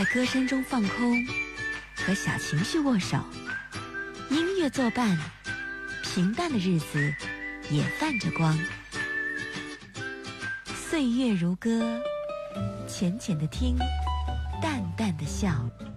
在歌声中放空，和小情绪握手，音乐作伴，平淡的日子也泛着光。岁月如歌，浅浅的听，淡淡的笑。